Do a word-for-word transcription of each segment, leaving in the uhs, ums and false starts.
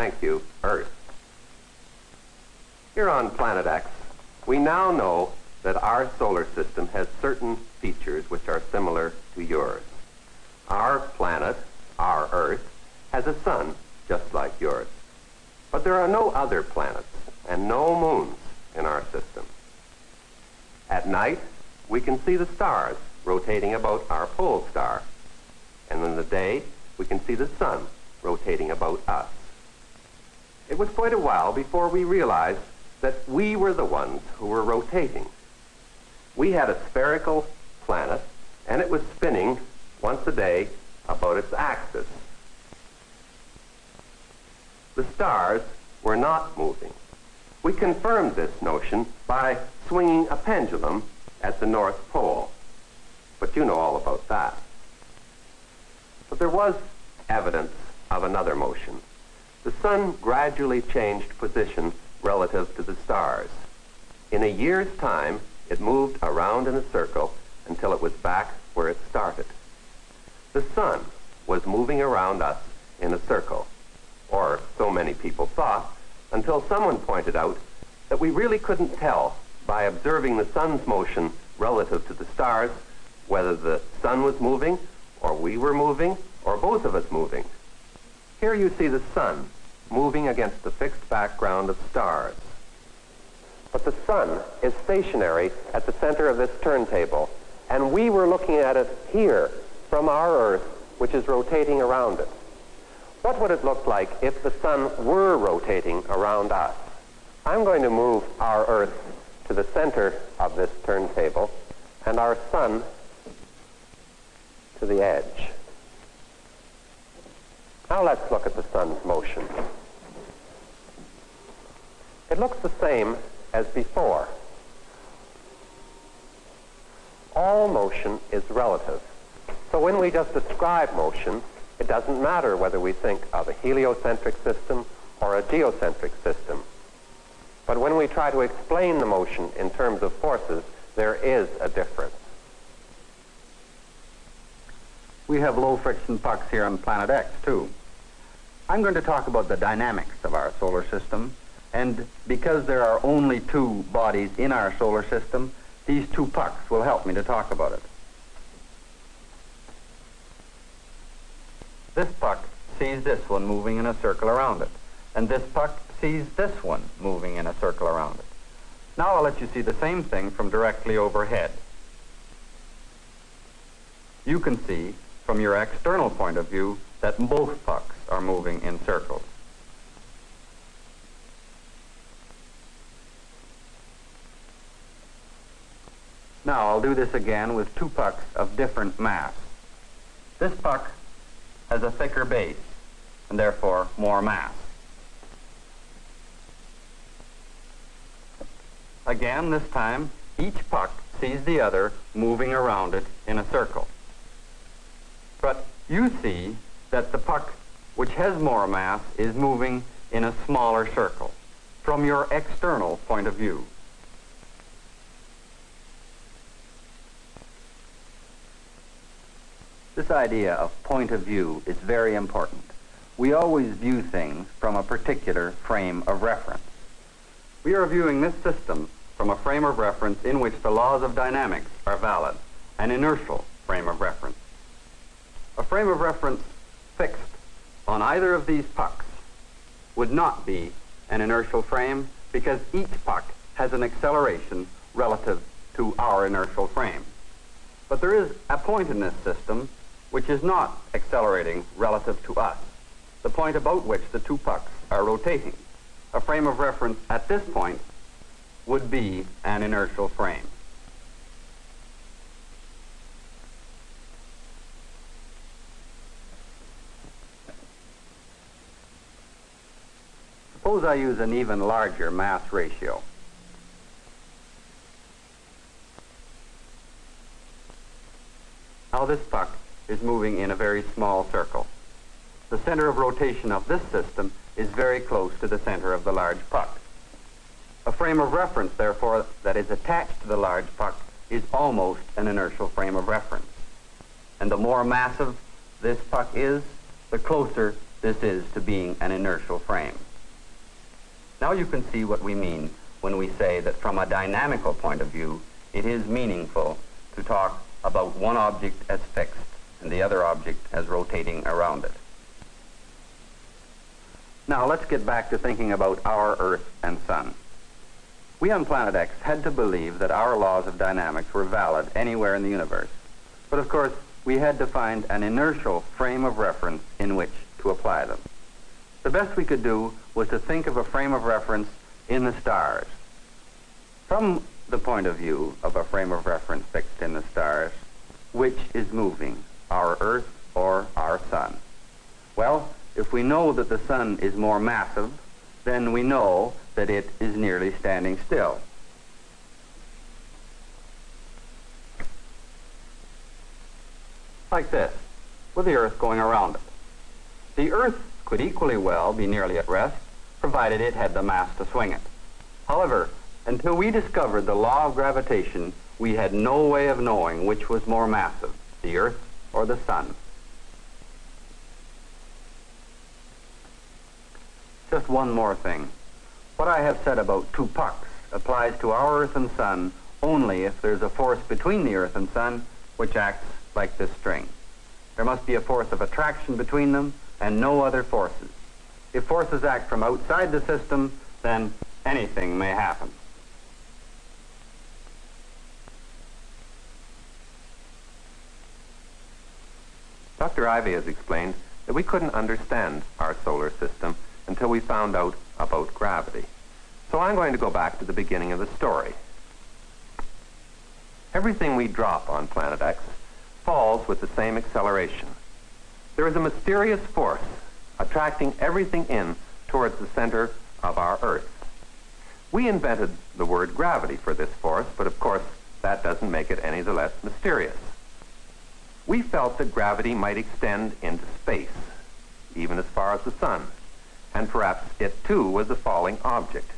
Thank you, Earth. Here on Planet X, we now know that our solar system has certain features which are similar to yours. Our planet, our Earth, has a sun just like yours. But there are no other planets and no moons in our system. At night, we can see the stars rotating about our pole star. And in the day, we can see the sun rotating about us. It was quite a while before we realized that we were the ones who were rotating. We had a spherical planet, and it was spinning once a day about its axis. The stars were not moving. We confirmed this notion by swinging a pendulum at the North Pole. But you know all about that. But there was evidence of another motion. The sun gradually changed position relative to the stars. In a year's time, it moved around in a circle until it was back where it started. The sun was moving around us in a circle, or so many people thought, until someone pointed out that we really couldn't tell by observing the sun's motion relative to the stars whether the sun was moving, or we were moving, or both of us moving. Here you see the sun moving against the fixed background of stars. But the sun is stationary at the center of this turntable, and we were looking at it here from our Earth, which is rotating around it. What would it look like if the sun were rotating around us? I'm going to move our Earth to the center of this turntable and our sun to the edge. Now let's look at the sun's motion. It looks the same as before. All motion is relative. So when we just describe motion, it doesn't matter whether we think of a heliocentric system or a geocentric system. But when we try to explain the motion in terms of forces, there is a difference. We have low-friction pucks here on Planet X, too. I'm going to talk about the dynamics of our solar system, and because there are only two bodies in our solar system, these two pucks will help me to talk about it. This puck sees this one moving in a circle around it, and this puck sees this one moving in a circle around it. Now I'll let you see the same thing from directly overhead. You can see from your external point of view that both pucks are moving in circles. Now I'll do this again with two pucks of different mass. This puck has a thicker base and therefore more mass. Again, this time, each puck sees the other moving around it in a circle. But you see that the puck which has more mass is moving in a smaller circle from your external point of view. This idea of point of view is very important. We always view things from a particular frame of reference. We are viewing this system from a frame of reference in which the laws of dynamics are valid, an inertial frame of reference. A frame of reference fixed on either of these pucks would not be an inertial frame because each puck has an acceleration relative to our inertial frame. But there is a point in this system which is not accelerating relative to us, the point about which the two pucks are rotating. A frame of reference at this point would be an inertial frame. Suppose I use an even larger mass ratio. Now this puck is moving in a very small circle. The center of rotation of this system is very close to the center of the large puck. A frame of reference, therefore, that is attached to the large puck is almost an inertial frame of reference. And the more massive this puck is, the closer this is to being an inertial frame. Now you can see what we mean when we say that from a dynamical point of view, it is meaningful to talk about one object as fixed and the other object as rotating around it. Now let's get back to thinking about our Earth and Sun. We on Planet X had to believe that our laws of dynamics were valid anywhere in the universe. But of course, we had to find an inertial frame of reference in which to apply them. The best we could do was to think of a frame of reference in the stars. From the point of view of a frame of reference fixed in the stars, which is moving, our Earth or our Sun? Well, if we know that the Sun is more massive, then we know that it is nearly standing still. Like this, with the Earth going around it. The Earth could equally well be nearly at rest, provided it had the mass to swing it. However, until we discovered the law of gravitation, we had no way of knowing which was more massive, the Earth or the Sun. Just one more thing. What I have said about two pucks applies to our Earth and Sun only if there's a force between the Earth and Sun which acts like this string. There must be a force of attraction between them and no other forces. If forces act from outside the system, then anything may happen. Doctor Ivy has explained that we couldn't understand our solar system until we found out about gravity. So I'm going to go back to the beginning of the story. Everything we drop on Planet X falls with the same acceleration. There is a mysterious force attracting everything in towards the center of our Earth. We invented the word gravity for this force, but of course that doesn't make it any the less mysterious. We felt that gravity might extend into space, even as far as the Sun, and perhaps it too was a falling object.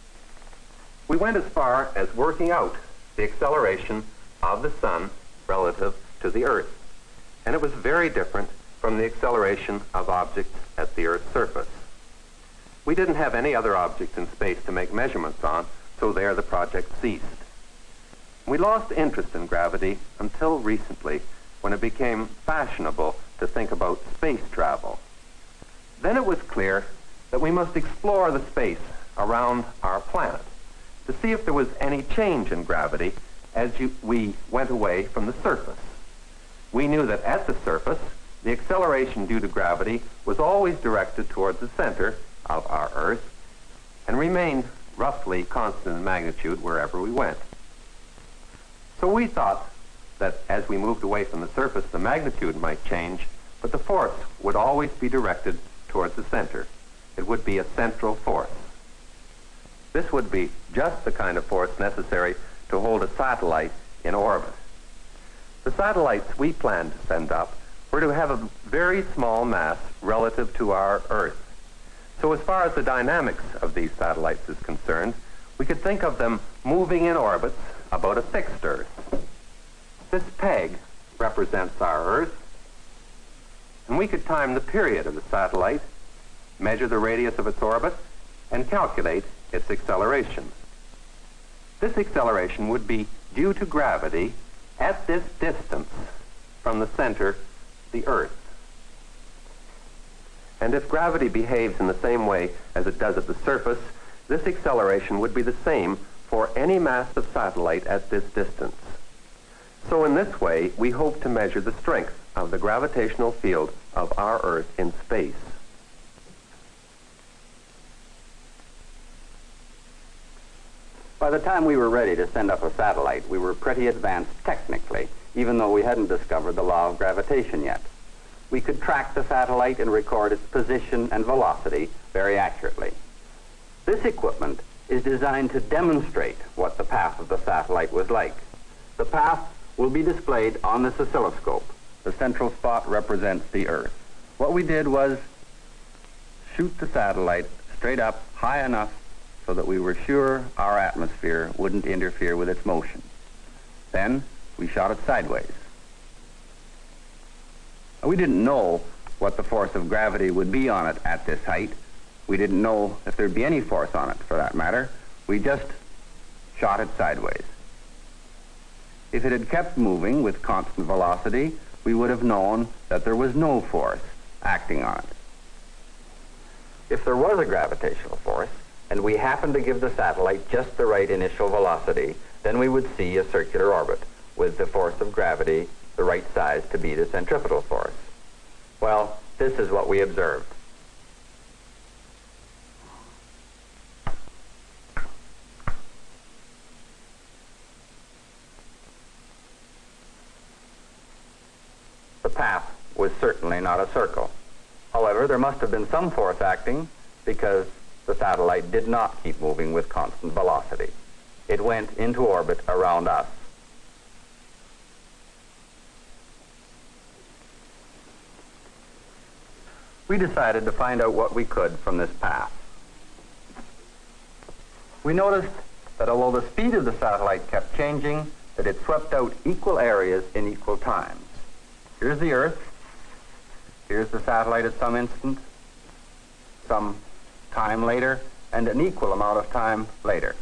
We went as far as working out the acceleration of the Sun relative to the Earth, and it was very different from the acceleration of objects at the Earth's surface. We didn't have any other objects in space to make measurements on, so there the project ceased. We lost interest in gravity until recently, when it became fashionable to think about space travel. Then it was clear that we must explore the space around our planet to see if there was any change in gravity as you, we went away from the surface. We knew that at the surface, the acceleration due to gravity was always directed towards the center of our Earth and remained roughly constant in magnitude wherever we went. So we thought that as we moved away from the surface, the magnitude might change, but the force would always be directed towards the center. It would be a central force. This would be just the kind of force necessary to hold a satellite in orbit. The satellites we planned to send up were to have a very small mass relative to our Earth. So as far as the dynamics of these satellites is concerned, we could think of them moving in orbits about a fixed Earth. This peg represents our Earth, and we could time the period of the satellite, measure the radius of its orbit, and calculate its acceleration. This acceleration would be due to gravity at this distance from the center, the Earth. And if gravity behaves in the same way as it does at the surface, this acceleration would be the same for any mass of satellite at this distance. So in this way, we hope to measure the strength of the gravitational field of our Earth in space. By the time we were ready to send up a satellite, we were pretty advanced technically, even though we hadn't discovered the law of gravitation yet. We could track the satellite and record its position and velocity very accurately. This equipment is designed to demonstrate what the path of the satellite was like. The path will be displayed on this oscilloscope. The central spot represents the Earth. What we did was shoot the satellite straight up high enough so that we were sure our atmosphere wouldn't interfere with its motion. Then we shot it sideways. We didn't know what the force of gravity would be on it at this height. We didn't know if there'd be any force on it, for that matter. We just shot it sideways. If it had kept moving with constant velocity, we would have known that there was no force acting on it. If there was a gravitational force, and we happened to give the satellite just the right initial velocity, then we would see a circular orbit with the force of gravity the right size to be the centripetal force. Well, this is what we observed. The path was certainly not a circle. However, there must have been some force acting because the satellite did not keep moving with constant velocity. It went into orbit around us. We decided to find out what we could from this path. We noticed that although the speed of the satellite kept changing, that it swept out equal areas in equal times. Here's the Earth. Here's the satellite at some instant, some time later, and an equal amount of time later.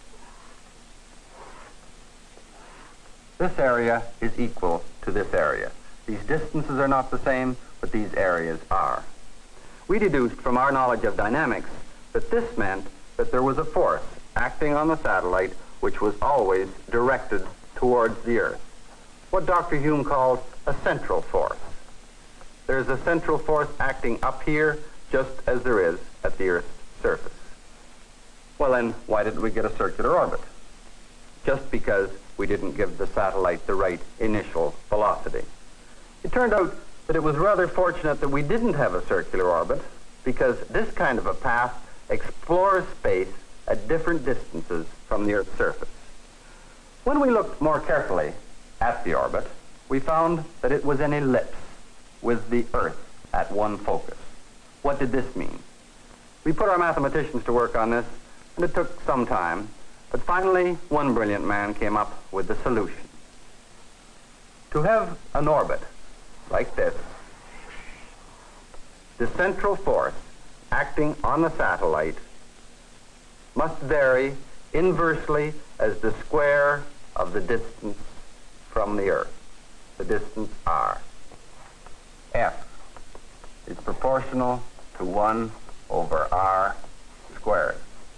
This area is equal to this area. These distances are not the same, but these areas are. We deduced from our knowledge of dynamics that this meant that there was a force acting on the satellite which was always directed towards the Earth, what Doctor Hume called a central force. There's a central force acting up here just as there is at the Earth's surface. Well then, why didn't we get a circular orbit? Just because we didn't give the satellite the right initial velocity. It turned out that it was rather fortunate that we didn't have a circular orbit, because this kind of a path explores space at different distances from the Earth's surface. When we looked more carefully at the orbit, we found that it was an ellipse with the Earth at one focus. What did this mean? We put our mathematicians to work on this, and it took some time, but finally one brilliant man came up with the solution. To have an orbit like this, the central force acting on the satellite must vary inversely as the square of the distance from the Earth, the distance r. F is proportional to one over r squared.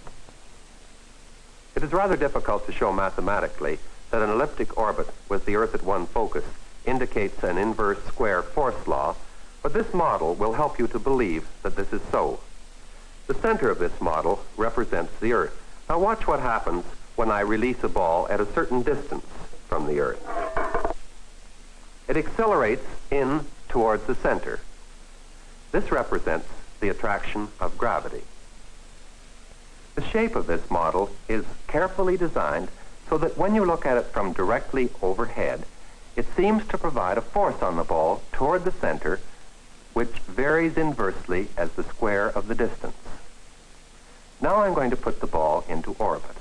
It is rather difficult to show mathematically that an elliptic orbit with the Earth at one focus indicates an inverse square force law, but this model will help you to believe that this is so. The center of this model represents the Earth. Now watch what happens when I release a ball at a certain distance from the Earth. It accelerates in towards the center. This represents the attraction of gravity. The shape of this model is carefully designed so that when you look at it from directly overhead, it seems to provide a force on the ball toward the center, which varies inversely as the square of the distance. Now I'm going to put the ball into orbit.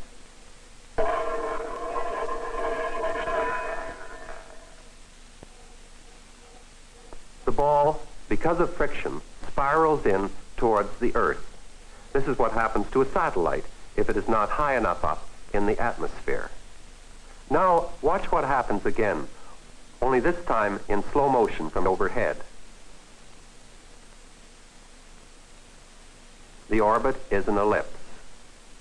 The ball, because of friction, spirals in towards the Earth. This is what happens to a satellite if it is not high enough up in the atmosphere. Now, watch what happens again, only this time in slow motion from overhead. The orbit is an ellipse.